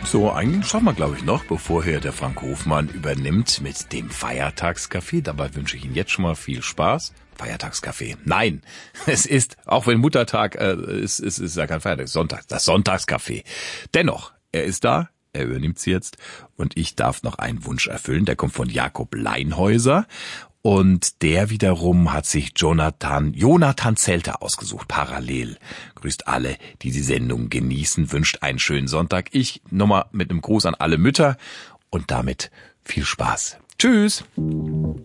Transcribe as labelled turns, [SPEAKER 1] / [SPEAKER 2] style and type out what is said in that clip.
[SPEAKER 1] So, eigentlich schauen wir, glaube ich, noch, bevor hier der Frank Hofmann übernimmt mit dem Feiertagscafé. Dabei wünsche ich Ihnen jetzt schon mal viel Spaß. Feiertagscafé. Nein, es ist, auch wenn Muttertag ist ja kein Feiertag, Sonntag, das Sonntagscafé. Dennoch, er ist da, er übernimmt sie jetzt und ich darf noch einen Wunsch erfüllen. Der kommt von Jakob Leinhäuser. Und der wiederum hat sich Jonathan Zelter ausgesucht, parallel. Grüßt alle, die Sendung genießen, wünscht einen schönen Sonntag. Ich nochmal mit einem Gruß an alle Mütter und damit viel Spaß. Tschüss!